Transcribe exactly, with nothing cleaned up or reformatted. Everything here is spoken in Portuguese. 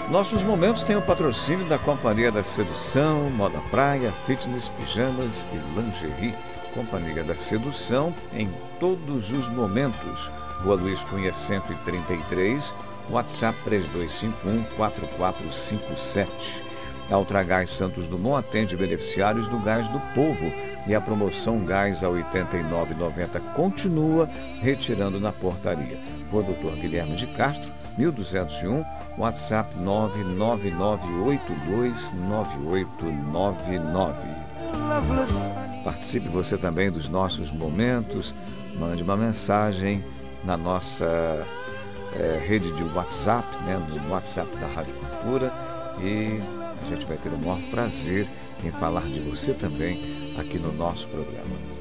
Nossos momentos têm o patrocínio da Companhia da Sedução, Moda Praia, Fitness, Pijamas e Lingerie. Companhia da Sedução em todos os momentos. Rua Luiz Cunha cento e trinta e três, WhatsApp três dois cinco um, quatro quatro cinco sete. A Ultragás Santos Dumont atende beneficiários do Gás do Povo e a promoção Gás a oitenta e nove reais e noventa centavos continua retirando na portaria. Rua Doutor Guilherme de Castro, mil duzentos e um, WhatsApp nove nove nove oito dois nove oito nove nove. Participe você também dos nossos momentos, mande uma mensagem na nossa é, rede de WhatsApp, né, no WhatsApp da Rádio Cultura, e a gente vai ter o maior prazer em falar de você também aqui no nosso programa.